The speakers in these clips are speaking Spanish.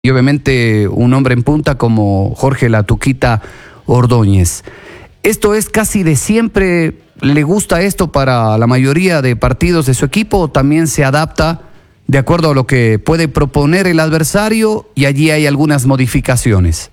y obviamente un hombre en punta como Jorge La Tuquita Ordóñez. ¿Esto es casi de siempre? ¿Le gusta esto para la mayoría de partidos de su equipo o también se adapta de acuerdo a lo que puede proponer el adversario y allí hay algunas modificaciones?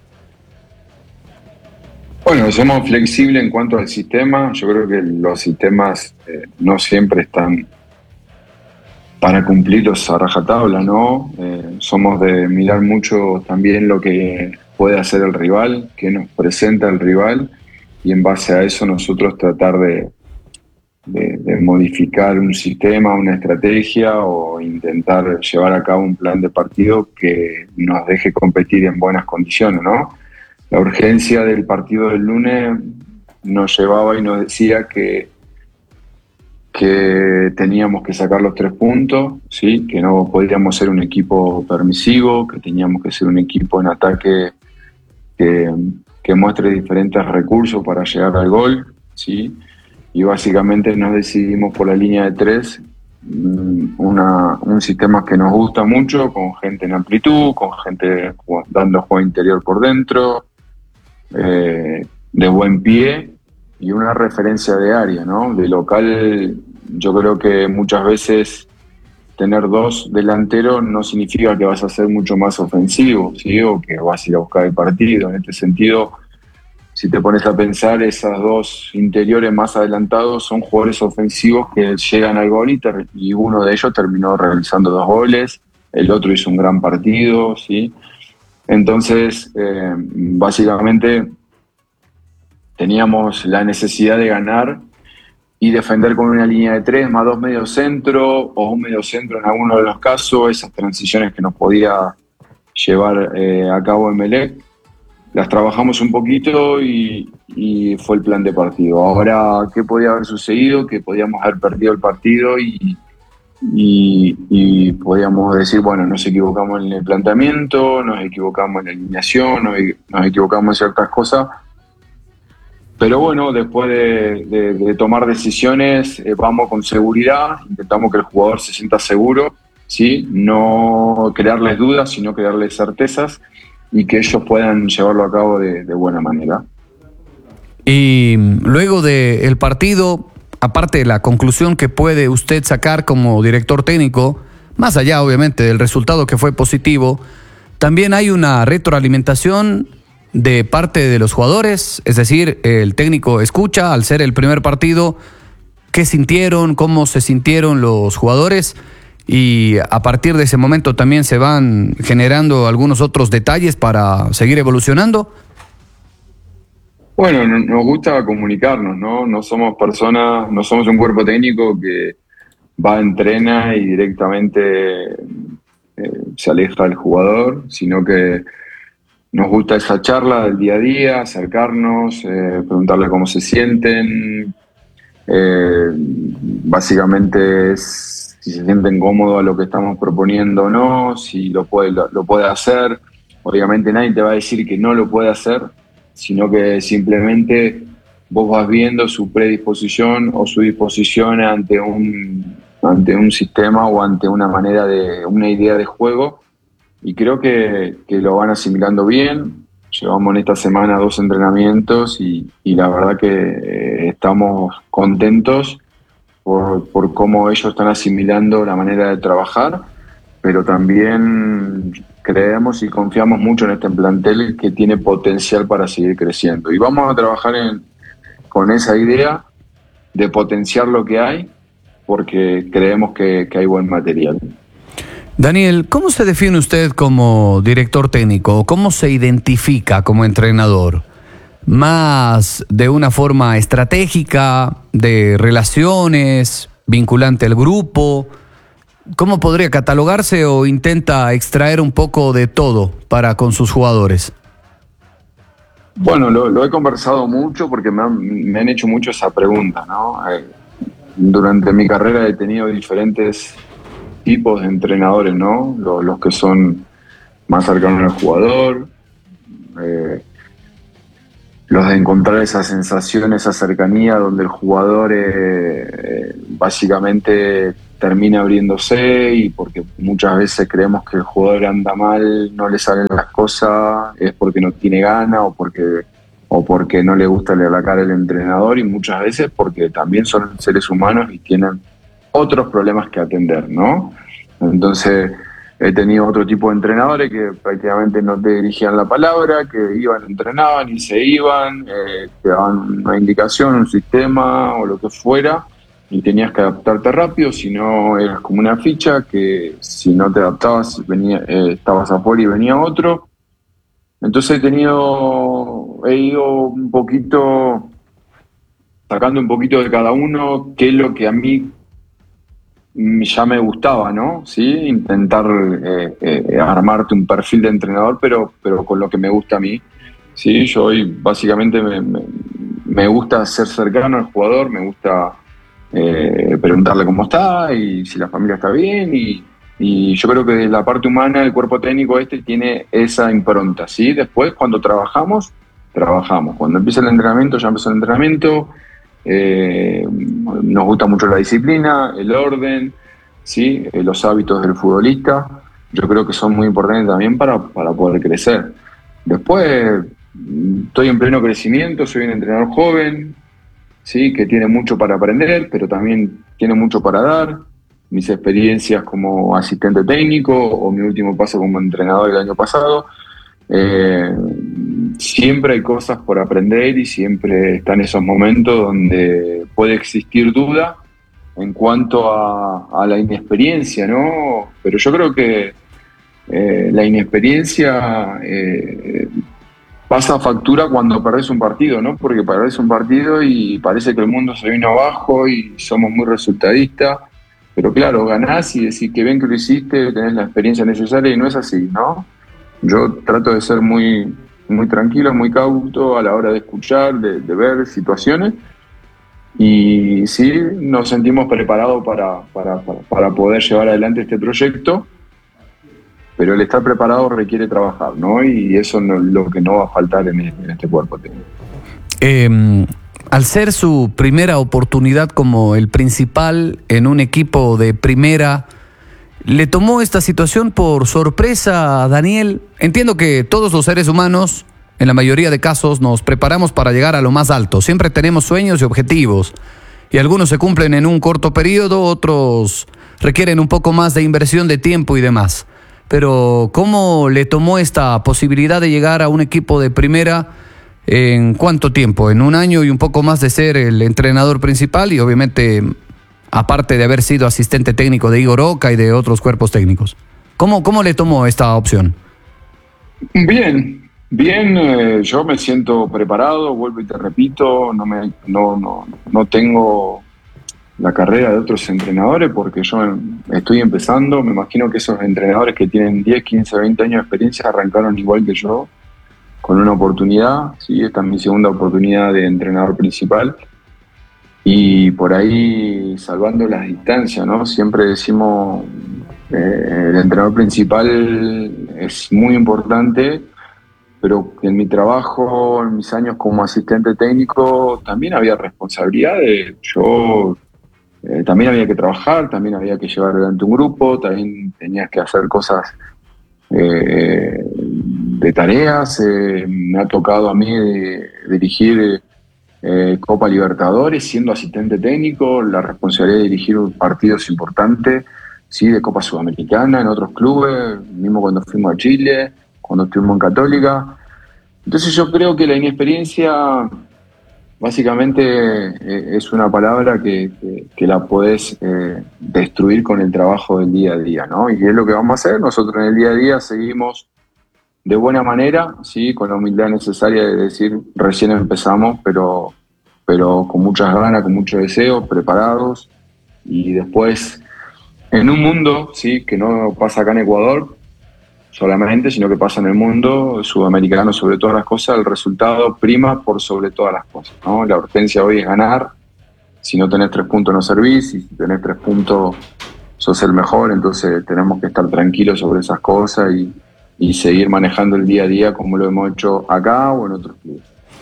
Bueno, somos flexibles en cuanto al sistema. Yo creo que los sistemas no siempre están para cumplirlos a rajatabla, ¿no? Somos de mirar mucho también lo que puede hacer el rival, qué nos presenta el rival, y en base a eso nosotros tratar de modificar un sistema, una estrategia o intentar llevar a cabo un plan de partido que nos deje competir en buenas condiciones, ¿no? La urgencia del partido del lunes nos llevaba y nos decía que teníamos que sacar los 3 puntos, ¿sí? Que no podíamos ser un equipo permisivo, que teníamos que ser un equipo en ataque que muestre diferentes recursos para llegar al gol, ¿sí? Y básicamente nos decidimos por la línea de 3, un sistema que nos gusta mucho, con gente en amplitud, con gente dando juego interior por dentro, de buen pie y una referencia de área, ¿no? De local, yo creo que muchas veces tener 2 delanteros no significa que vas a ser mucho más ofensivo, ¿sí? O que vas a ir a buscar el partido. En este sentido, si te pones a pensar, esas 2 interiores más adelantados son jugadores ofensivos que llegan al gol y uno de ellos terminó realizando 2 goles, el otro hizo un gran partido, ¿sí? Entonces, básicamente teníamos la necesidad de ganar y defender con una línea de 3 más 2 mediocentro o un mediocentro en alguno de los casos, esas transiciones que nos podía llevar a cabo Emelec. Las trabajamos un poquito y fue el plan de partido. Ahora, ¿qué podía haber sucedido? Que podíamos haber perdido el partido y podíamos decir, bueno, nos equivocamos en el planteamiento, nos equivocamos en la alineación, nos equivocamos en ciertas cosas. Pero bueno, después de tomar decisiones, vamos con seguridad, intentamos que el jugador se sienta seguro, ¿sí? No crearles dudas, sino crearles certezas y que ellos puedan llevarlo a cabo de buena manera. Y luego del partido, aparte de la conclusión que puede usted sacar como director técnico, más allá obviamente del resultado que fue positivo, también hay una retroalimentación de parte de los jugadores, es decir, el técnico escucha al ser el primer partido qué sintieron, cómo se sintieron los jugadores y a partir de ese momento también se van generando algunos otros detalles para seguir evolucionando. Bueno, nos gusta comunicarnos, ¿no? No somos personas, no somos un cuerpo técnico que va, entrena y directamente se aleja del jugador, sino que nos gusta esa charla del día a día, acercarnos, preguntarle cómo se sienten, básicamente es si se sienten cómodos a lo que estamos proponiendo o no, si lo puede hacer. Obviamente nadie te va a decir que no lo puede hacer, sino que simplemente vos vas viendo su predisposición o su disposición ante un sistema o ante una idea de juego, y creo que lo van asimilando bien. Llevamos en esta semana 2 entrenamientos y la verdad que estamos contentos por cómo ellos están asimilando la manera de trabajar, pero también creemos y confiamos mucho en este plantel que tiene potencial para seguir creciendo. Y vamos a trabajar con esa idea de potenciar lo que hay, porque creemos que hay buen material. Daniel, ¿cómo se define usted como director técnico? ¿Cómo se identifica como entrenador? ¿Más de una forma estratégica, de relaciones, vinculante al grupo? ¿Cómo podría catalogarse o intenta extraer un poco de todo para con sus jugadores? Bueno, lo he conversado mucho porque me han hecho mucho esa pregunta, ¿no? Durante mi carrera he tenido diferentes tipos de entrenadores, ¿no? Los que son más cercanos al jugador, los de encontrar esa sensación, esa cercanía donde el jugador básicamente termina abriéndose, y porque muchas veces creemos que el jugador anda mal, no le salen las cosas, es porque no tiene ganas o porque no le gusta la cara al entrenador, y muchas veces porque también son seres humanos y tienen otros problemas que atender, ¿no? Entonces he tenido otro tipo de entrenadores que prácticamente no te dirigían la palabra, que iban, entrenaban y se iban, te daban una indicación, un sistema o lo que fuera, y tenías que adaptarte rápido, si no eras como una ficha, que si no te adaptabas estabas afuera y venía otro. Entonces he ido un poquito, sacando un poquito de cada uno, qué es lo que a mí ya me gustaba, ¿no? Sí, intentar armarte un perfil de entrenador, pero con lo que me gusta a mí. Sí, yo hoy básicamente me gusta ser cercano al jugador, me gusta preguntarle cómo está y si la familia está bien, y yo creo que la parte humana, el cuerpo técnico tiene esa impronta, ¿sí? Después, cuando trabajamos. Cuando empieza el entrenamiento, ya empezó el entrenamiento. Nos gusta mucho la disciplina, el orden, ¿sí? Los hábitos del futbolista. Yo creo que son muy importantes también para poder crecer. Después, estoy en pleno crecimiento, soy un entrenador joven, ¿sí? Que tiene mucho para aprender, pero también tiene mucho para dar. Mis experiencias como asistente técnico o mi último paso como entrenador el año pasado. Siempre hay cosas por aprender y siempre están esos momentos donde puede existir duda en cuanto a la inexperiencia, ¿no? Pero yo creo que la inexperiencia pasa factura cuando perdés un partido, ¿no? Porque perdés un partido y parece que el mundo se vino abajo y somos muy resultadistas, pero claro, ganás y decís que bien que lo hiciste, tenés la experiencia necesaria, y no es así, ¿no? Yo trato de ser muy tranquilo, muy cauto a la hora de escuchar, de ver situaciones, y sí nos sentimos preparados para poder llevar adelante este proyecto, pero el estar preparado requiere trabajar, ¿no? Y eso es lo que no va a faltar en este cuerpo técnico. Al ser su primera oportunidad como el principal en un equipo de primera, ¿le tomó esta situación por sorpresa a Daniel? Entiendo que todos los seres humanos, en la mayoría de casos, nos preparamos para llegar a lo más alto. Siempre tenemos sueños y objetivos, y algunos se cumplen en un corto periodo, otros requieren un poco más de inversión de tiempo y demás. Pero ¿cómo le tomó esta posibilidad de llegar a un equipo de primera en cuánto tiempo? En un año y un poco más de ser el entrenador principal, y obviamente, aparte de haber sido asistente técnico de Igor Oca y de otros cuerpos técnicos. ¿Cómo le tomó esta opción? Bien, yo me siento preparado, vuelvo y te repito, no tengo la carrera de otros entrenadores porque yo estoy empezando. Me imagino que esos entrenadores que tienen 10, 15, 20 años de experiencia arrancaron igual que yo, con una oportunidad, ¿sí? Esta es mi segunda oportunidad de entrenador principal. Y por ahí salvando las distancias, ¿no? Siempre decimos, el entrenador principal es muy importante, pero en mi trabajo, en mis años como asistente técnico, también había responsabilidades. También había que trabajar, también había que llevar adelante un grupo, también tenías que hacer cosas de tareas. Me ha tocado a mí dirigir Copa Libertadores, siendo asistente técnico, la responsabilidad de dirigir partidos importantes, sí, de Copa Sudamericana, en otros clubes, mismo cuando fuimos a Chile, cuando estuvimos en Católica. Entonces yo creo que la inexperiencia básicamente es una palabra que la podés destruir con el trabajo del día a día, ¿no? Y es lo que vamos a hacer. Nosotros en el día a día seguimos de buena manera, sí, con la humildad necesaria de decir, recién empezamos, pero con muchas ganas, con mucho deseo, preparados. Y después, en un mundo, sí, que no pasa acá en Ecuador solamente, sino que pasa en el mundo sudamericano sobre todas las cosas, el resultado prima por sobre todas las cosas, ¿no? La urgencia hoy es ganar. Si no tenés 3 puntos no servís, y si tenés 3 puntos sos el mejor. Entonces tenemos que estar tranquilos sobre esas cosas y seguir manejando el día a día como lo hemos hecho acá o en otros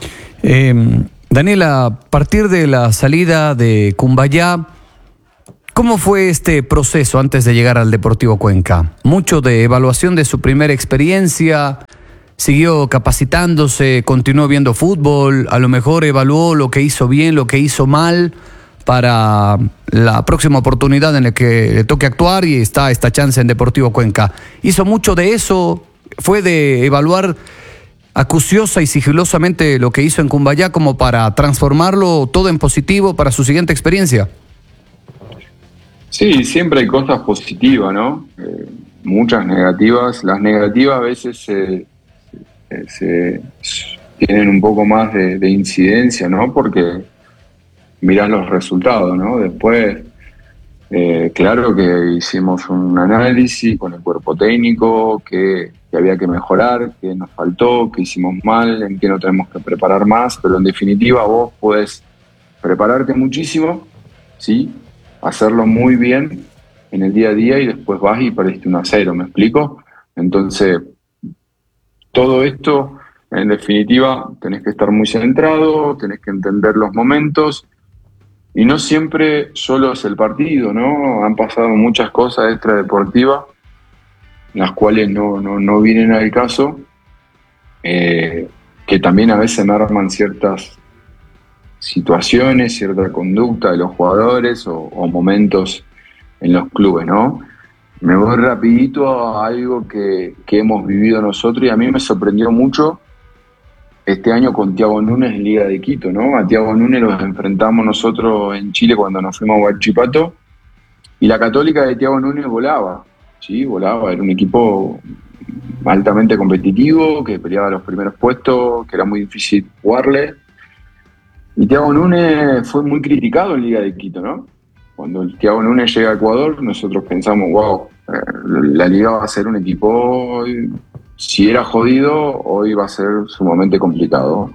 clubes. Daniel, a partir de la salida de Cumbayá, ¿Cómo fue este proceso antes de llegar al Deportivo Cuenca? Mucho de evaluación de su primera experiencia, siguió capacitándose, continuó viendo fútbol, a lo mejor evaluó lo que hizo bien, lo que hizo mal para la próxima oportunidad en la que le toque actuar y está esta chance en Deportivo Cuenca. ¿Hizo mucho de eso? ¿Fue de evaluar acuciosa y sigilosamente lo que hizo en Cumbayá como para transformarlo todo en positivo para su siguiente experiencia? Sí, siempre hay cosas positivas, ¿no? Muchas negativas. Las negativas a veces se tienen un poco más de incidencia, ¿no? Porque mirás los resultados, ¿no? Después, claro que hicimos un análisis con el cuerpo técnico, que había que mejorar, que nos faltó, que hicimos mal, en que no tenemos que preparar más, pero en definitiva vos podés prepararte muchísimo, ¿sí? Hacerlo muy bien en el día a día y después vas y perdiste 1-0, ¿me explico? Entonces, todo esto, en definitiva, tenés que estar muy centrado, tenés que entender los momentos y no siempre solo es el partido, ¿no? Han pasado muchas cosas extradeportivas, las cuales no vienen al caso, que también a veces me arman ciertas situaciones, cierta conducta de los jugadores o momentos en los clubes, ¿no? Me voy rapidito a algo que hemos vivido nosotros y a mí me sorprendió mucho este año con Thiago Núñez en Liga de Quito, ¿no? A Thiago Núñez los enfrentamos nosotros en Chile cuando nos fuimos a Huachipato y la Católica de Thiago Núñez volaba, ¿sí? Volaba, era un equipo altamente competitivo, que peleaba los primeros puestos, que era muy difícil jugarle. Y Thiago Núñez fue muy criticado en Liga de Quito, ¿no? Cuando el Thiago Núñez llega a Ecuador, nosotros pensamos, wow, la Liga va a ser un equipo, si era jodido, hoy va a ser sumamente complicado.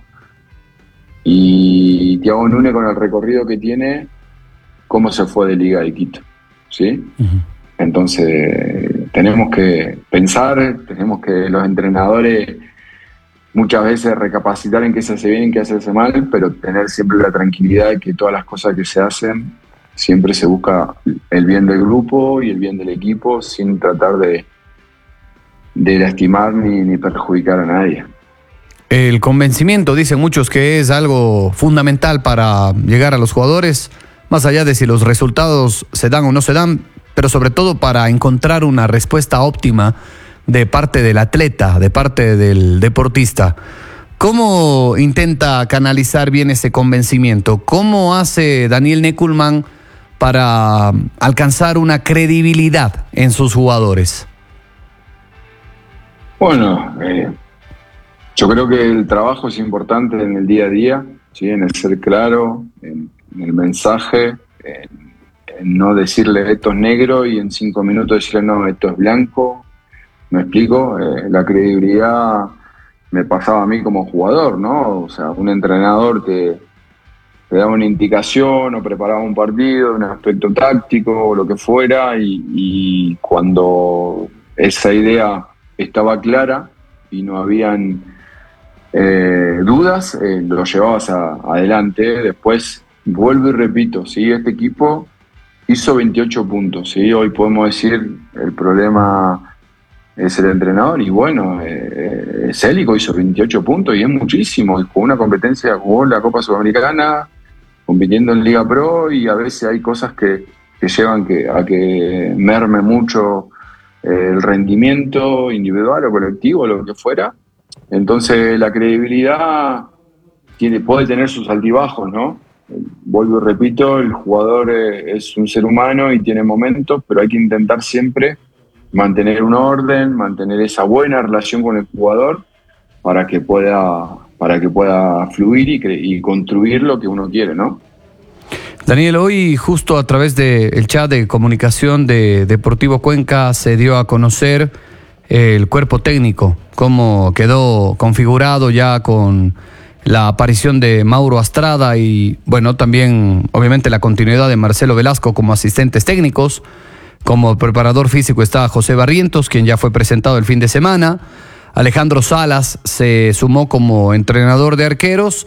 Y Thiago Núñez, con el recorrido que tiene, ¿cómo se fue de Liga de Quito? ¿Sí? Uh-huh. Entonces, tenemos que pensar, tenemos que los entrenadores muchas veces recapacitar en qué se hace bien, en qué se hace mal, pero tener siempre la tranquilidad de que todas las cosas que se hacen, siempre se busca el bien del grupo y el bien del equipo sin tratar de lastimar ni perjudicar a nadie. El convencimiento, dicen muchos, que es algo fundamental para llegar a los jugadores, más allá de si los resultados se dan o no se dan, pero sobre todo para encontrar una respuesta óptima de parte del atleta, de parte del deportista. ¿Cómo intenta canalizar bien ese convencimiento? ¿Cómo hace Daniel Neckelmann para alcanzar una credibilidad en sus jugadores? Bueno, yo creo que el trabajo es importante en el día a día, ¿sí? En el ser claro, en el mensaje, en no decirle esto es negro y en 5 minutos decirle no, esto es blanco. ¿Me explico? La credibilidad me pasaba a mí como jugador, ¿no? O sea, un entrenador te daba una indicación o preparaba un partido, un aspecto táctico o lo que fuera y cuando esa idea estaba clara y no habían dudas, lo llevabas adelante. Después, vuelvo y repito, ¿sí? Este equipo hizo 28 puntos, ¿sí? Hoy podemos decir el problema es el entrenador y bueno, Célico hizo 28 puntos y es muchísimo, y con una competencia, jugó la Copa Sudamericana, compitiendo en Liga Pro y a veces hay cosas que llevan a que merme mucho el rendimiento individual o colectivo, lo que fuera. Entonces la credibilidad puede tener sus altibajos, ¿no? Vuelvo y repito, el jugador es un ser humano y tiene momentos, pero hay que intentar siempre mantener un orden, mantener esa buena relación con el jugador para que pueda fluir y construir lo que uno quiere, ¿no? Daniel, hoy justo a través del chat de comunicación de Deportivo Cuenca se dio a conocer el cuerpo técnico, cómo quedó configurado ya con la aparición de Mauro Astrada y bueno, también obviamente la continuidad de Marcelo Velasco como asistentes técnicos. Como preparador físico está José Barrientos, quien ya fue presentado el fin de semana. Alejandro Salas se sumó como entrenador de arqueros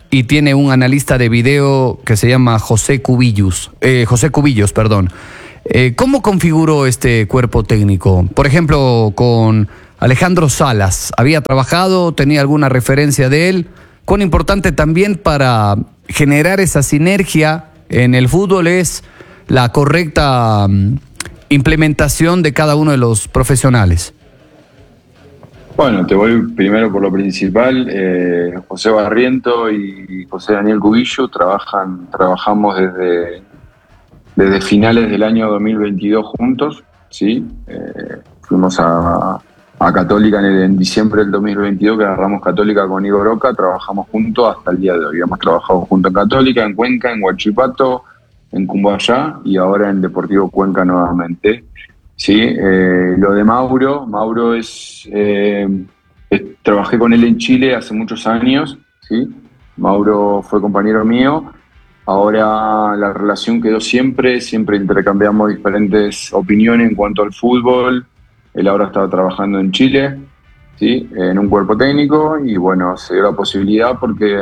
y tiene un analista de video que se llama José Cubillos, perdón. ¿Cómo configuró este cuerpo técnico? Por ejemplo, con Alejandro Salas, ¿había trabajado? ¿Tenía alguna referencia de él? ¿Cuán importante también para generar esa sinergia en el fútbol es la correcta implementación de cada uno de los profesionales? Bueno, te voy primero por lo principal. José Barriento y José Daniel Cubillo trabajamos desde finales del año 2022 juntos, ¿sí? Fuimos a Católica en diciembre del 2022, que agarramos Católica con Igor Oca, trabajamos juntos hasta el día de hoy. Hemos trabajado junto en Católica, en Cuenca, en Huachipato, en Cumbayá y ahora en Deportivo Cuenca nuevamente. Sí, lo de Mauro trabajé con él en Chile hace muchos años, ¿sí? Mauro fue compañero mío. Ahora la relación quedó siempre intercambiamos diferentes opiniones en cuanto al fútbol. Él ahora estaba trabajando en Chile, ¿sí? En un cuerpo técnico y bueno, se dio la posibilidad porque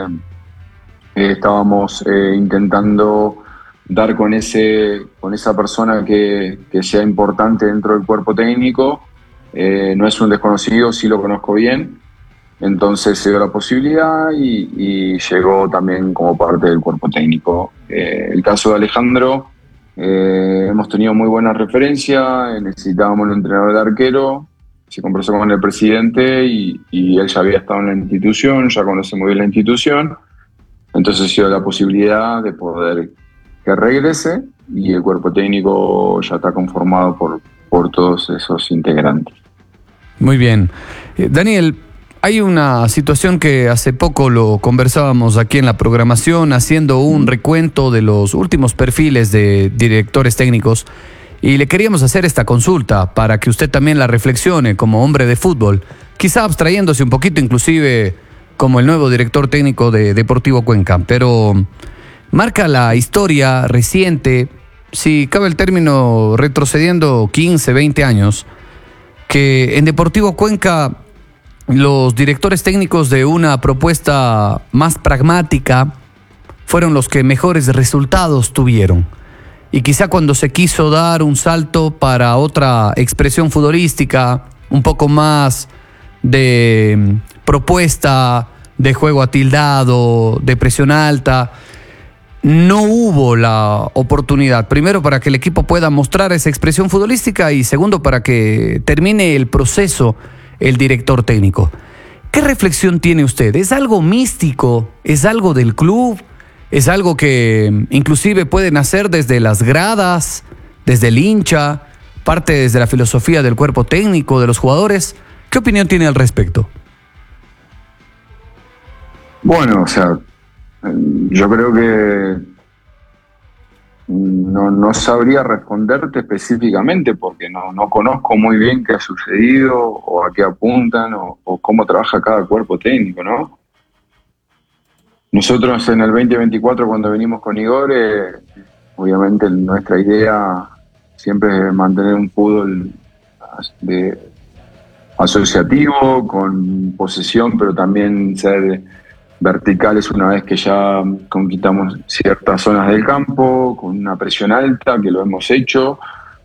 estábamos intentando dar con esa persona que sea importante dentro del cuerpo técnico. No es un desconocido, sí lo conozco bien. Entonces se dio la posibilidad y llegó también como parte del cuerpo técnico. El caso de Alejandro, hemos tenido muy buena referencia, necesitábamos un entrenador de arquero, se conversó con el presidente y él ya había estado en la institución, ya conoce muy bien la institución. Entonces se dio la posibilidad de poder que regrese y el cuerpo técnico ya está conformado por todos esos integrantes. Muy bien. Daniel, hay una situación que hace poco lo conversábamos aquí en la programación, haciendo un recuento de los últimos perfiles de directores técnicos, y le queríamos hacer esta consulta para que usted también la reflexione como hombre de fútbol, quizá abstrayéndose un poquito inclusive como el nuevo director técnico de Deportivo Cuenca, pero marca la historia reciente, si cabe el término, retrocediendo 15, 20 años, que en Deportivo Cuenca los directores técnicos de una propuesta más pragmática fueron los que mejores resultados tuvieron. Y quizá cuando se quiso dar un salto para otra expresión futbolística, un poco más de propuesta de juego atildado, de presión alta, no hubo la oportunidad, primero para que el equipo pueda mostrar esa expresión futbolística y segundo para que termine el proceso el director técnico. ¿Qué reflexión tiene usted? ¿Es algo místico? ¿Es algo del club? ¿Es algo que inclusive puede nacer desde las gradas, desde el hincha, parte desde la filosofía del cuerpo técnico, de los jugadores? ¿Qué opinión tiene al respecto? Bueno, o sea, yo creo que no sabría responderte específicamente porque no conozco muy bien qué ha sucedido o a qué apuntan o cómo trabaja cada cuerpo técnico, ¿no? Nosotros en el 2024 cuando venimos con Igor, obviamente nuestra idea siempre es mantener un fútbol asociativo, con posesión, pero también ser verticales una vez que ya conquistamos ciertas zonas del campo, con una presión alta, que lo hemos hecho,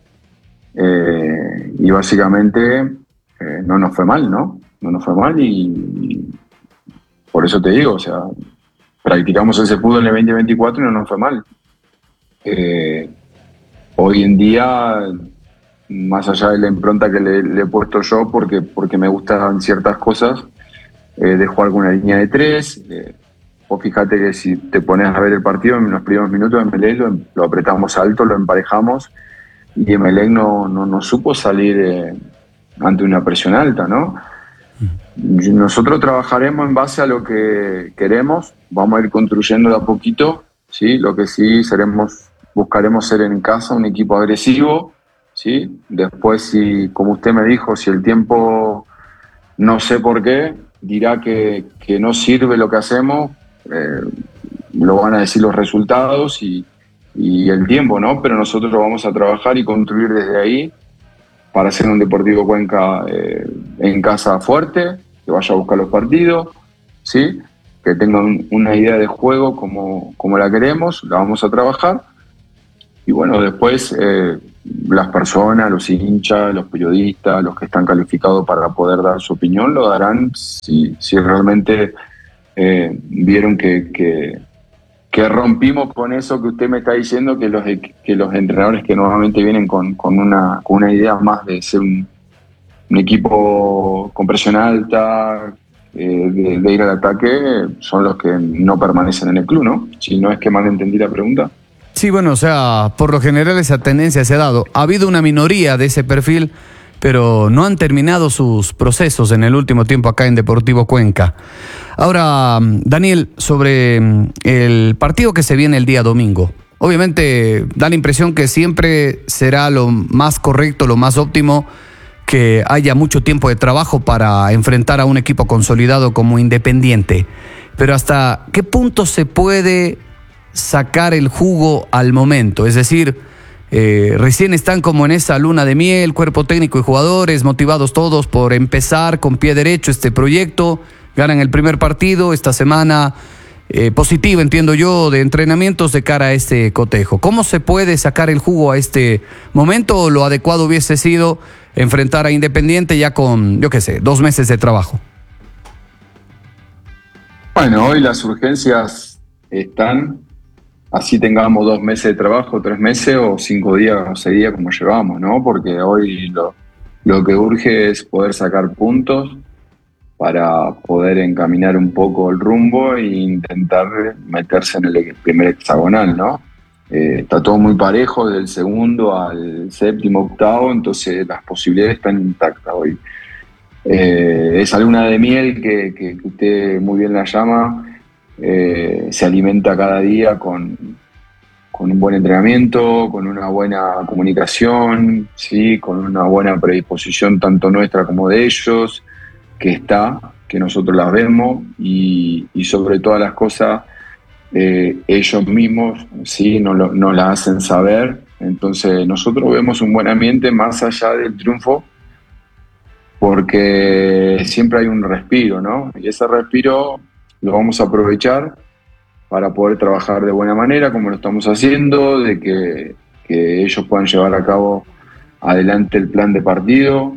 y básicamente no nos fue mal, ¿no? No nos fue mal y por eso te digo, o sea, practicamos ese fútbol en el 2024 y no nos fue mal. Hoy en día, más allá de la impronta que le he puesto yo, porque me gustan ciertas cosas, de jugar con una línea de 3. Vos fíjate que si te pones a ver el partido en los primeros minutos, Emelec lo apretamos alto, lo emparejamos y Emelec no supo salir ante una presión alta, ¿no? Nosotros trabajaremos en base a lo que queremos, vamos a ir construyendo de a poquito, ¿sí? Lo que sí buscaremos ser en casa un equipo agresivo, ¿sí? Después, si, como usted me dijo, si el tiempo, no sé por qué, dirá que no sirve lo que hacemos, lo van a decir los resultados y el tiempo, ¿no? Pero nosotros vamos a trabajar y construir desde ahí para hacer un Deportivo Cuenca en casa fuerte, que vaya a buscar los partidos, ¿sí? que tengan una idea de juego como la queremos, la vamos a trabajar. Y bueno, después las personas, los hinchas, los periodistas, los que están calificados para poder dar su opinión, lo darán si realmente vieron que rompimos con eso que usted me está diciendo, que los entrenadores que normalmente vienen con una idea más de ser un equipo con presión alta, de ir al ataque, son los que no permanecen en el club, ¿no? Si no es que mal entendí la pregunta. Sí, bueno, o sea, por lo general esa tendencia se ha dado. Ha habido una minoría de ese perfil, pero no han terminado sus procesos en el último tiempo acá en Deportivo Cuenca. Ahora, Daniel, sobre el partido que se viene el día domingo. Obviamente da la impresión que siempre será lo más correcto, lo más óptimo, que haya mucho tiempo de trabajo para enfrentar a un equipo consolidado como Independiente. Pero ¿hasta qué punto se puede sacar el jugo al momento? Es decir, recién están como en esa luna de miel, cuerpo técnico y jugadores, motivados todos por empezar con pie derecho este proyecto, ganan el primer partido esta semana, positiva, entiendo yo, de entrenamientos de cara a este cotejo. ¿Cómo se puede sacar el jugo a este momento, o lo adecuado hubiese sido enfrentar a Independiente ya con, yo qué sé, 2 meses de trabajo? Bueno, hoy las urgencias están, así tengamos 2 meses de trabajo, 3 meses o 5 días o 6 días como llevamos, ¿no? Porque hoy lo que urge es poder sacar puntos para poder encaminar un poco el rumbo e intentar meterse en el primer hexagonal, ¿no? Está todo muy parejo, del segundo al séptimo, octavo, entonces las posibilidades están intactas hoy. Esa luna de miel que usted muy bien la llama, se alimenta cada día con un buen entrenamiento, con una buena comunicación, ¿sí? Con una buena predisposición tanto nuestra como de ellos, que nosotros las vemos, y sobre todas las cosas ellos mismos, ¿sí? nos la hacen saber. Entonces nosotros vemos un buen ambiente más allá del triunfo, porque siempre hay un respiro, ¿no? Y ese respiro lo vamos a aprovechar para poder trabajar de buena manera, como lo estamos haciendo, de que ellos puedan llevar a cabo adelante el plan de partido.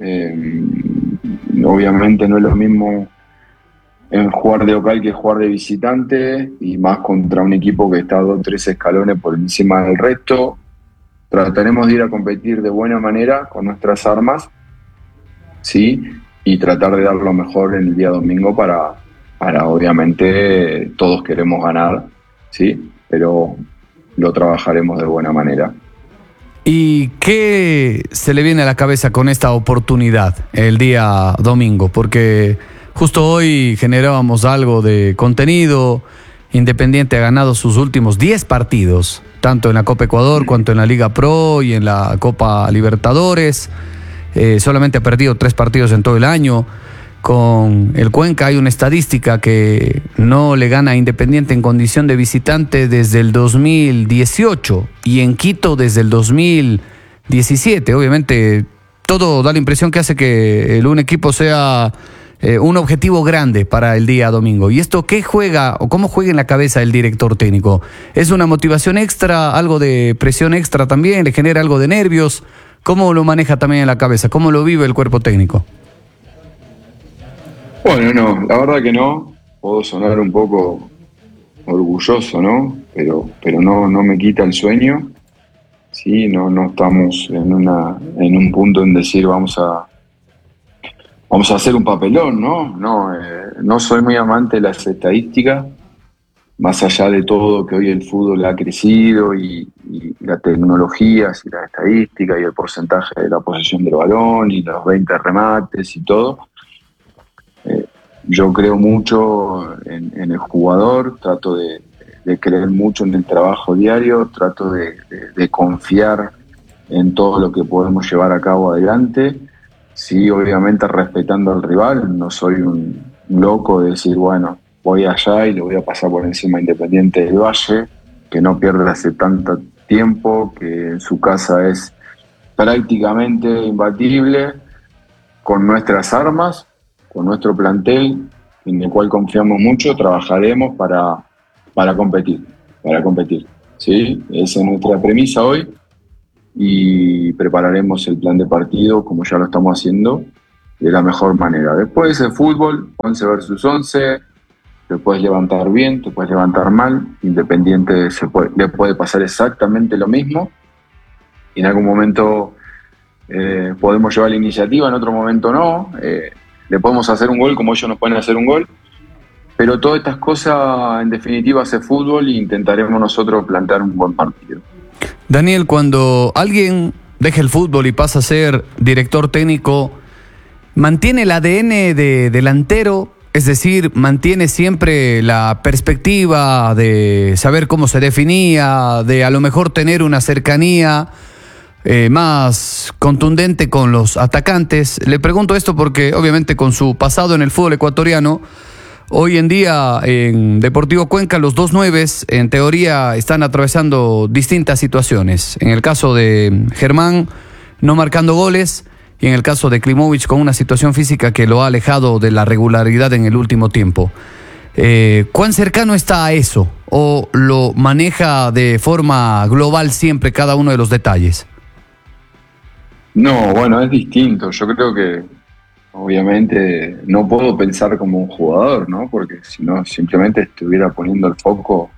Obviamente no es lo mismo jugar de local que jugar de visitante, y más contra un equipo que está 2 o 3 escalones por encima del resto. Trataremos de ir a competir de buena manera con nuestras armas, ¿sí? Y tratar de dar lo mejor en el día domingo para obviamente todos queremos ganar, ¿sí? Pero lo trabajaremos de buena manera. ¿Y qué se le viene a la cabeza con esta oportunidad el día domingo? Porque justo hoy generábamos algo de contenido. Independiente ha ganado sus últimos 10 partidos, tanto en la Copa Ecuador cuanto en la Liga Pro y en la Copa Libertadores. Solamente ha perdido 3 partidos en todo el año. Con el Cuenca hay una estadística que no le gana a Independiente en condición de visitante desde el 2018 y en Quito desde el 2017. Obviamente todo da la impresión que hace que un equipo sea un objetivo grande para el día domingo. ¿Y esto qué juega o cómo juega en la cabeza el director técnico? ¿Es una motivación extra, algo de presión extra también? ¿Le genera algo de nervios? ¿Cómo lo maneja también en la cabeza? ¿Cómo lo vive el cuerpo técnico? Bueno, no, la verdad que no. Puedo sonar un poco orgulloso, ¿no? Pero no me quita el sueño. Sí, no estamos en un punto en decir vamos a hacer un papelón, ¿no? No soy muy amante de las estadísticas, más allá de todo que hoy el fútbol ha crecido y las tecnologías y las estadísticas y el porcentaje de la posesión del balón y los 20 remates y todo. Yo creo mucho en el jugador, trato de creer mucho en el trabajo diario, trato de confiar en todo lo que podemos llevar a cabo adelante. Sí, obviamente respetando al rival, no soy un loco de decir, bueno, voy allá y le voy a pasar por encima a Independiente del Valle, que no pierde hace tanto tiempo, que en su casa es prácticamente imbatible, con nuestras armas, con nuestro plantel, en el cual confiamos mucho, trabajaremos para competir, ¿sí? Esa es nuestra premisa hoy y prepararemos el plan de partido como ya lo estamos haciendo de la mejor manera. Después el fútbol, 11 versus 11, te puedes levantar bien, te puedes levantar mal, Independiente le puede pasar exactamente lo mismo y en algún momento podemos llevar la iniciativa, en otro momento no, le podemos hacer un gol como ellos nos pueden hacer un gol, pero todas estas cosas en definitiva hace fútbol e intentaremos nosotros plantear un buen partido. Daniel, cuando alguien deja el fútbol y pasa a ser director técnico, ¿mantiene el ADN de delantero? Es decir, ¿mantiene siempre la perspectiva de saber cómo se definía, de a lo mejor tener una cercanía más contundente con los atacantes? Le pregunto esto porque obviamente con su pasado en el fútbol ecuatoriano, hoy en día en Deportivo Cuenca los dos nueves en teoría están atravesando distintas situaciones. En el caso de Germán no marcando goles y en el caso de Klimovic con una situación física que lo ha alejado de la regularidad en el último tiempo. ¿Cuán cercano está a eso o lo maneja de forma global siempre cada uno de los detalles? No, bueno, es distinto. Yo creo que obviamente no puedo pensar como un jugador, ¿no? Porque si no, simplemente estuviera poniendo el foco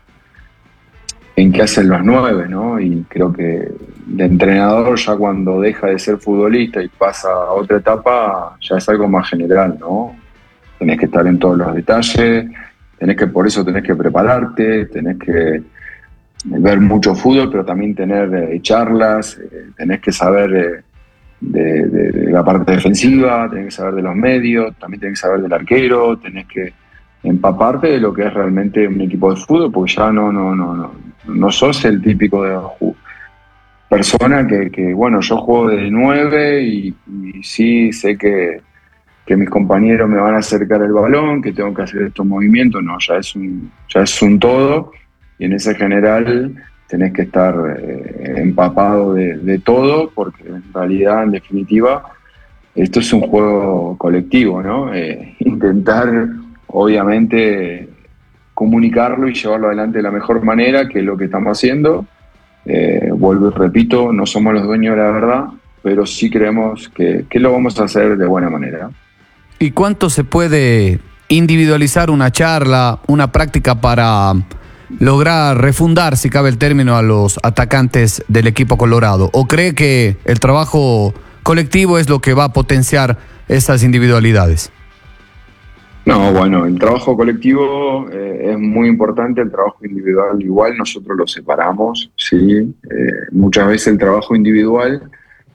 en qué hacen los 9, ¿no? Y creo que el entrenador ya cuando deja de ser futbolista y pasa a otra etapa, ya es algo más general, ¿no? Tenés que estar en todos los detalles, por eso tenés que prepararte, tenés que ver mucho fútbol, pero también tener charlas, tenés que saber de la parte defensiva, tenés que saber de los medios, también tenés que saber del arquero, tenés que empaparte de lo que es realmente un equipo de fútbol, porque ya no sos el típico de persona que bueno, yo juego de 9 y sí sé que mis compañeros me van a acercar el balón, que tengo que hacer estos movimientos, no, ya es un todo, y en ese general tenés que estar empapado de todo, porque en realidad, en definitiva, esto es un juego colectivo, ¿no? Intentar, obviamente, comunicarlo y llevarlo adelante de la mejor manera, que es lo que estamos haciendo. Vuelvo y repito, no somos los dueños de la verdad, pero sí creemos que lo vamos a hacer de buena manera. ¿Y cuánto se puede individualizar una charla, una práctica para lograr refundar, si cabe el término, a los atacantes del equipo colorado? ¿O cree que el trabajo colectivo es lo que va a potenciar esas individualidades? No, bueno, el trabajo colectivo es muy importante, el trabajo individual igual, nosotros lo separamos, ¿sí? Muchas veces el trabajo individual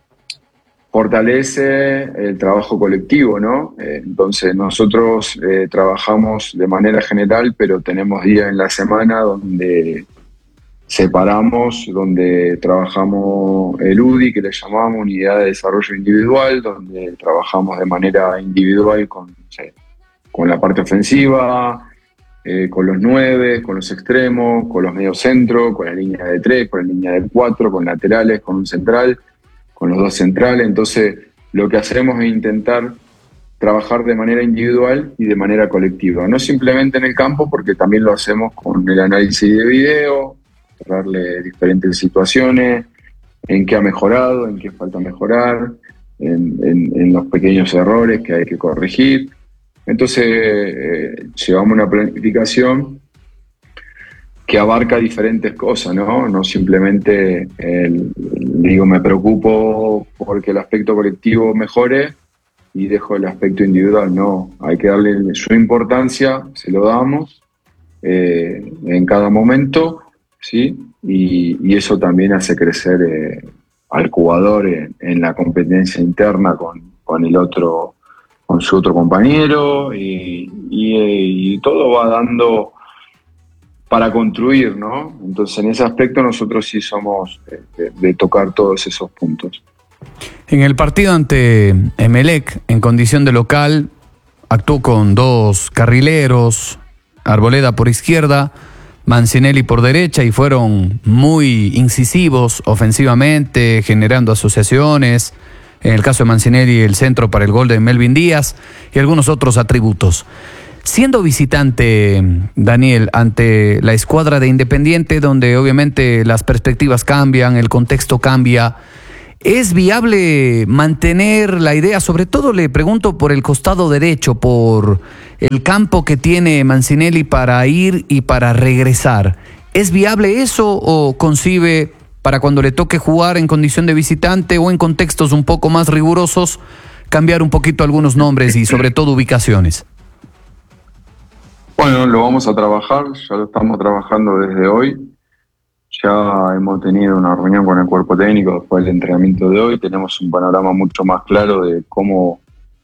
fortalece el trabajo colectivo, ¿no? Entonces nosotros trabajamos de manera general, pero tenemos días en la semana donde separamos, donde trabajamos el UDI, que le llamamos Unidad de Desarrollo Individual, donde trabajamos de manera individual con la parte ofensiva, con los 9, con los extremos, con los mediocentros, con la línea de 3, con la línea de 4, con laterales, con un central, con los 2 centrales. Entonces, lo que hacemos es intentar trabajar de manera individual y de manera colectiva. No simplemente en el campo, porque también lo hacemos con el análisis de video, darle diferentes situaciones, en qué ha mejorado, en qué falta mejorar, en los pequeños errores que hay que corregir. Entonces, llevamos una planificación que abarca diferentes cosas, ¿no? No simplemente, me preocupo porque el aspecto colectivo mejore y dejo el aspecto individual, no. Hay que darle su importancia, se lo damos en cada momento, ¿sí? Y eso también hace crecer al jugador en la competencia interna con el otro, con su otro compañero, y todo va dando para construir, ¿no? Entonces, en ese aspecto nosotros sí somos de tocar todos esos puntos. En el partido ante Emelec, en condición de local, actuó con 2 carrileros, Arboleda por izquierda, Mancinelli por derecha, y fueron muy incisivos ofensivamente, generando asociaciones. En el caso de Mancinelli, el centro para el gol de Melvin Díaz y algunos otros atributos. Siendo visitante, Daniel, ante la escuadra de Independiente, donde obviamente las perspectivas cambian, el contexto cambia, ¿es viable mantener la idea? Sobre todo le pregunto por el costado derecho, por el campo que tiene Mancinelli para ir y para regresar. ¿Es viable eso o concibe para cuando le toque jugar en condición de visitante o en contextos un poco más rigurosos, cambiar un poquito algunos nombres y sobre todo ubicaciones? Bueno, lo vamos a trabajar, ya lo estamos trabajando desde hoy. Ya hemos tenido una reunión con el cuerpo técnico después del entrenamiento de hoy. Tenemos un panorama mucho más claro de cómo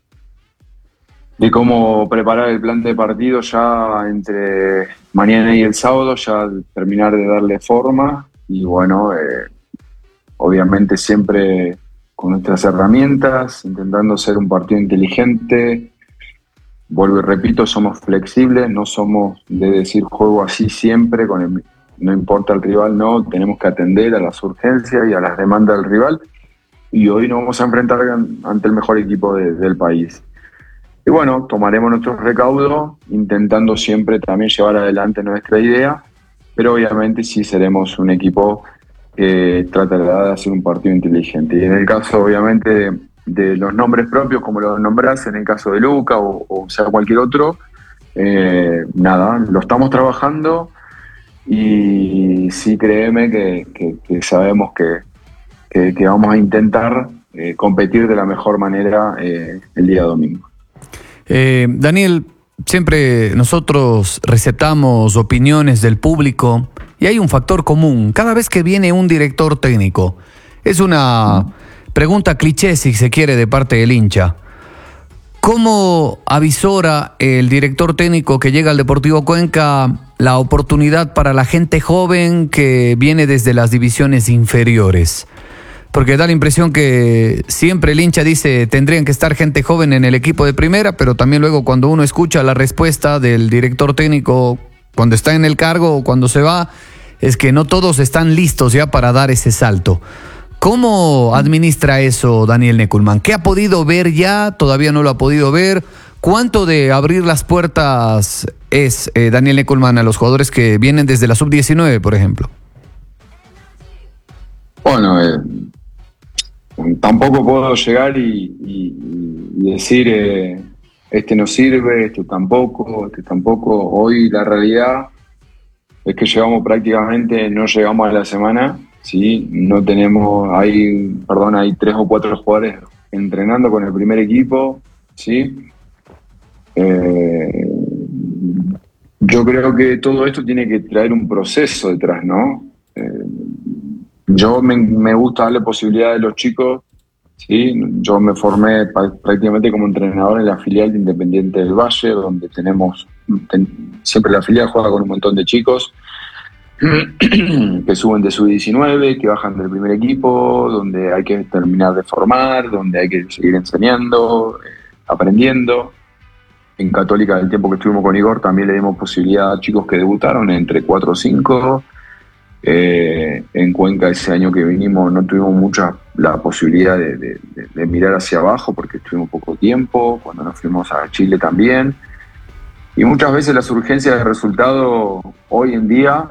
preparar el plan de partido ya entre mañana y el sábado, ya terminar de darle forma. Y bueno, obviamente siempre con nuestras herramientas, intentando ser un partido inteligente. Vuelvo y repito, somos flexibles, no somos de decir juego así siempre, no importa el rival, no, tenemos que atender a las urgencias y a las demandas del rival, y hoy nos vamos a enfrentar ante el mejor equipo del país. Y bueno, tomaremos nuestros recaudos, intentando siempre también llevar adelante nuestra idea, pero obviamente sí seremos un equipo que tratará de hacer un partido inteligente. Y en el caso, obviamente, de los nombres propios, como los nombrás, en el caso de Luca o sea cualquier otro, nada, lo estamos trabajando y sí, créeme que sabemos que vamos a intentar competir de la mejor manera el día domingo. Daniel, siempre nosotros recetamos opiniones del público y hay un factor común. Cada vez que viene un director técnico, es una pregunta cliché, si se quiere, de parte del hincha. ¿Cómo avisora el director técnico que llega al Deportivo Cuenca la oportunidad para la gente joven que viene desde las divisiones inferiores? Porque da la impresión que siempre el hincha dice tendrían que estar gente joven en el equipo de primera, pero también luego cuando uno escucha la respuesta del director técnico cuando está en el cargo o cuando se va, es que no todos están listos ya para dar ese salto. ¿Cómo administra eso Daniel Neckelmann? ¿Qué ha podido ver ya? ¿Todavía no lo ha podido ver? ¿Cuánto de abrir las puertas es Daniel Neckelmann a los jugadores que vienen desde la sub-19, por ejemplo? Bueno, tampoco puedo llegar y decir este no sirve, este tampoco. Hoy la realidad es que no llegamos a la semana, ¿sí? No tenemos, hay 3 o 4 jugadores entrenando con el primer equipo, ¿sí? Yo creo que todo esto tiene que traer un proceso detrás, ¿no? Yo me gusta darle posibilidad a los chicos, ¿sí? Yo me formé prácticamente como entrenador en la filial de Independiente del Valle, donde siempre la filial juega con un montón de chicos que suben de sub-19, que bajan del primer equipo, donde hay que terminar de formar, donde hay que seguir enseñando, aprendiendo. En Católica, el tiempo que estuvimos con Igor, también le dimos posibilidad a chicos que debutaron entre 4 o 5. En Cuenca ese año que vinimos no tuvimos mucha la posibilidad de mirar hacia abajo porque estuvimos poco tiempo, cuando nos fuimos a Chile también. Y muchas veces las urgencias de resultado hoy en día,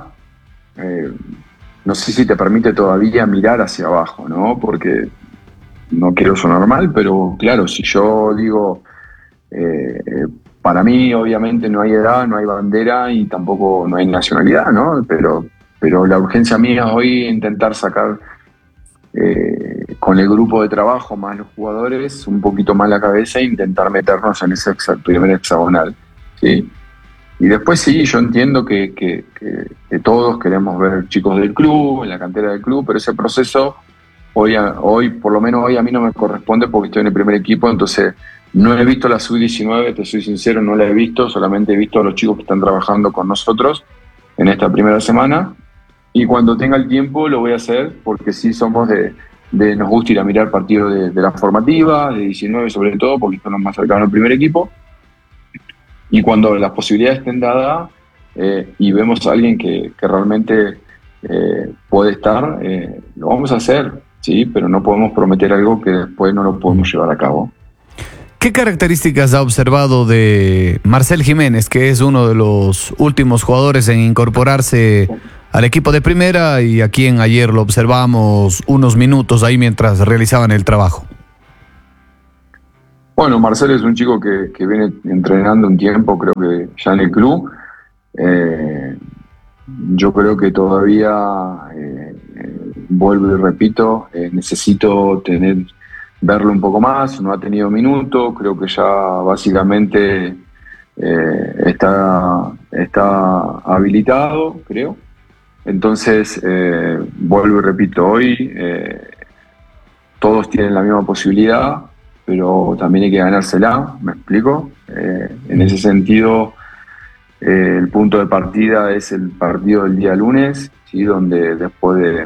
no sé si te permite todavía mirar hacia abajo, ¿no? Porque no quiero sonar mal, pero claro, si yo digo, para mí obviamente no hay edad, no hay bandera y tampoco no hay nacionalidad, ¿no? Pero la urgencia mía hoy es intentar sacar con el grupo de trabajo más los jugadores un poquito más la cabeza e intentar meternos en ese primer hexagonal, ¿sí? Y después sí, yo entiendo que todos queremos ver chicos del club, en la cantera del club, pero ese proceso hoy, por lo menos hoy a mí no me corresponde porque estoy en el primer equipo, entonces no he visto la sub-19, te soy sincero, no la he visto, solamente he visto a los chicos que están trabajando con nosotros en esta primera semana. Y cuando tenga el tiempo lo voy a hacer, porque sí somos nos gusta ir a mirar partidos de la formativa, de 19 sobre todo, porque son los más cercanos al primer equipo. Y cuando las posibilidades estén dadas y vemos a alguien que realmente puede estar, lo vamos a hacer, sí, pero no podemos prometer algo que después no lo podemos llevar a cabo. ¿Qué características ha observado de Marcel Jiménez, que es uno de los últimos jugadores en incorporarse al equipo de primera y a quien ayer lo observamos unos minutos ahí mientras realizaban el trabajo? Bueno, Marcel es un chico que viene entrenando un tiempo, creo que ya en el club. Yo creo que todavía, vuelvo y repito, necesito verlo un poco más. No ha tenido minutos, creo que ya básicamente está habilitado, creo. Entonces, vuelvo y repito, hoy todos tienen la misma posibilidad, pero también hay que ganársela, ¿me explico? En ese sentido, el punto de partida es el partido del día lunes, ¿sí? Donde después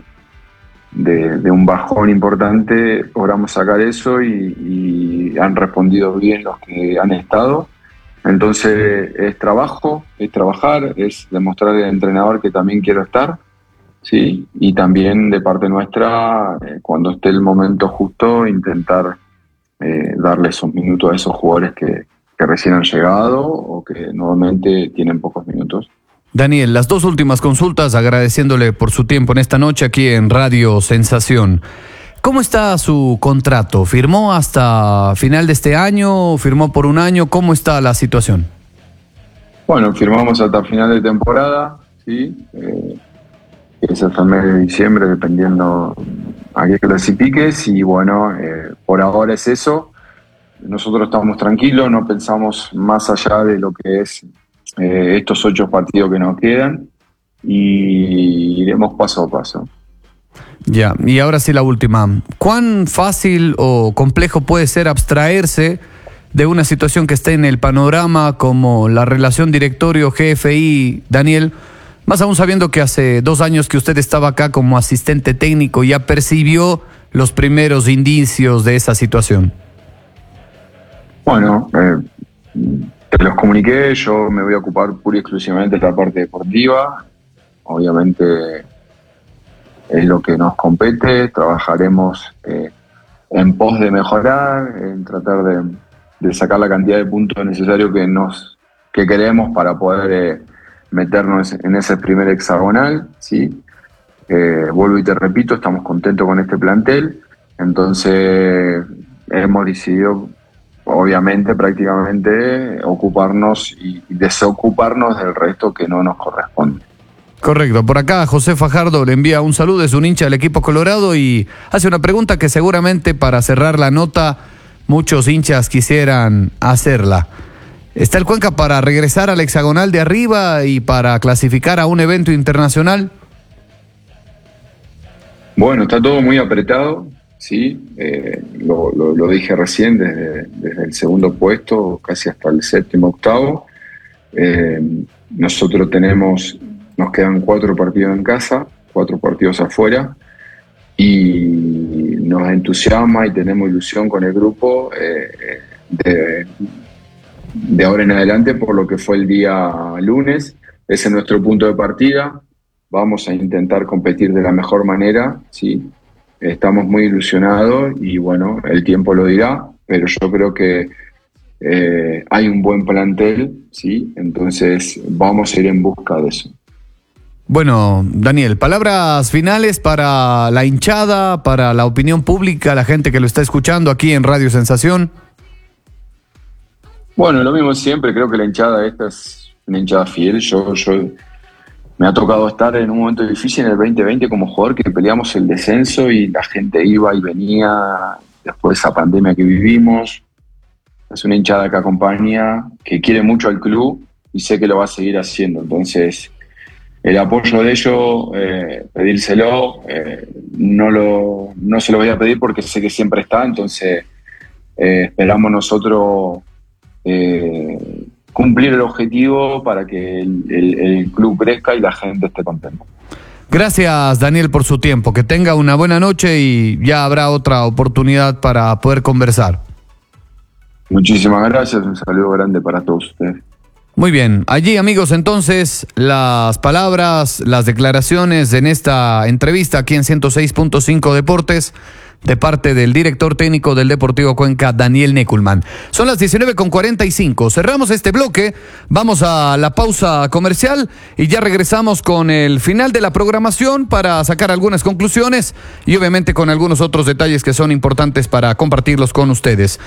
de un bajón importante logramos sacar eso y han respondido bien los que han estado. Entonces es trabajo, es trabajar, es demostrar al entrenador que también quiero estar, ¿sí? Y también de parte nuestra, cuando esté el momento justo, intentar darle esos minutos a esos jugadores que recién han llegado o que normalmente tienen pocos minutos. Daniel, las dos últimas consultas, agradeciéndole por su tiempo en esta noche aquí en Radio Sensación. ¿Cómo está su contrato? ¿Firmó hasta final de este año? ¿Firmó por un año? ¿Cómo está la situación? Bueno, firmamos hasta final de temporada, ¿sí? Es hasta el mes de diciembre, dependiendo a qué clasifiques. Y bueno, por ahora es eso. Nosotros estamos tranquilos, no pensamos más allá de lo que es estos 8 partidos que nos quedan y iremos paso a paso. Ya, y ahora sí la última. ¿Cuán fácil o complejo puede ser abstraerse de una situación que está en el panorama como la relación directorio-GFI, Daniel? Más aún sabiendo que hace 2 años que usted estaba acá como asistente técnico y ya percibió los primeros indicios de esa situación. Bueno, te los comuniqué, yo me voy a ocupar pura y exclusivamente de la parte deportiva. Obviamente es lo que nos compete, trabajaremos en pos de mejorar, en tratar de sacar la cantidad de puntos necesarios que queremos para poder meternos en ese primer hexagonal, ¿sí? Vuelvo y te repito, estamos contentos con este plantel, entonces hemos decidido, obviamente, prácticamente, ocuparnos y desocuparnos del resto que no nos corresponde. Correcto, por acá José Fajardo le envía un saludo, es un hincha del equipo colorado y hace una pregunta que seguramente para cerrar la nota muchos hinchas quisieran hacerla. ¿Está el Cuenca para regresar al hexagonal de arriba y para clasificar a un evento internacional? Bueno, está todo muy apretado, sí, lo dije recién, desde el segundo puesto casi hasta el 7º, 8º. Nosotros nos quedan 4 partidos en casa, 4 partidos afuera, y nos entusiasma y tenemos ilusión con el grupo de ahora en adelante por lo que fue el día lunes. Ese es nuestro punto de partida. Vamos a intentar competir de la mejor manera, ¿sí? Estamos muy ilusionados y bueno, el tiempo lo dirá, pero yo creo que hay un buen plantel, ¿sí? Entonces vamos a ir en busca de eso. Bueno, Daniel, palabras finales para la hinchada, para la opinión pública, la gente que lo está escuchando aquí en Radio Sensación. Bueno, lo mismo siempre, creo que la hinchada esta es una hinchada fiel. Yo me ha tocado estar en un momento difícil en el 2020 como jugador, que peleamos el descenso y la gente iba y venía después de esa pandemia que vivimos. Es una hinchada que acompaña, que quiere mucho al club y sé que lo va a seguir haciendo. Entonces, el apoyo de ellos, pedírselo, no se lo voy a pedir porque sé que siempre está. Entonces, esperamos nosotros cumplir el objetivo para que el club crezca y la gente esté contenta. Gracias, Daniel, por su tiempo. Que tenga una buena noche y ya habrá otra oportunidad para poder conversar. Muchísimas gracias, un saludo grande para todos ustedes. Muy bien, allí amigos, entonces las palabras, las declaraciones en esta entrevista aquí en 106.5 Deportes de parte del director técnico del Deportivo Cuenca, Daniel Neckelmann. Son las 19:45. Cerramos este bloque, vamos a la pausa comercial y ya regresamos con el final de la programación para sacar algunas conclusiones y obviamente con algunos otros detalles que son importantes para compartirlos con ustedes.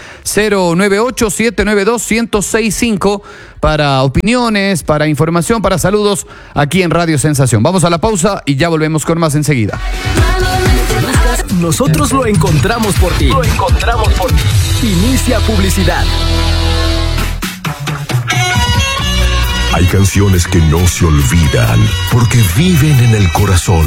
098-792-1065 para opiniones, para información, para saludos aquí en Radio Sensación. Vamos a la pausa y ya volvemos con más enseguida. Nosotros lo encontramos por ti. Inicia publicidad. Hay canciones que no se olvidan porque viven en el corazón.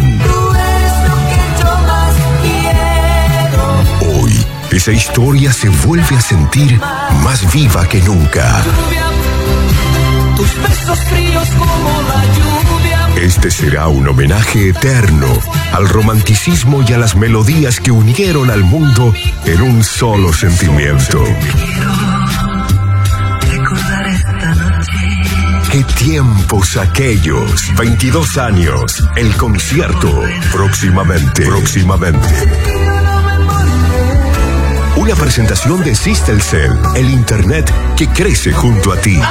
Hoy, esa historia se vuelve a sentir más viva que nunca. Tus besos fríos como la lluvia. Este será un homenaje eterno al romanticismo y a las melodías que unieron al mundo en un solo sentimiento. ¡Qué tiempos aquellos! 22 años, el concierto. Próximamente. Una presentación de Sistelcel, el internet que crece junto a ti.